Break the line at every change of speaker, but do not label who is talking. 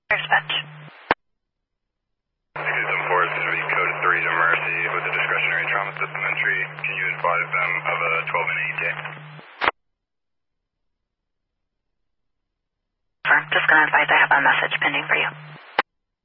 Dispatch.
Citizen 4 is going to be code 3 to Mercy with a discretionary trauma system entry. Can you advise them of a 12-minute ETA?
Just going to advise I have a message pending for you.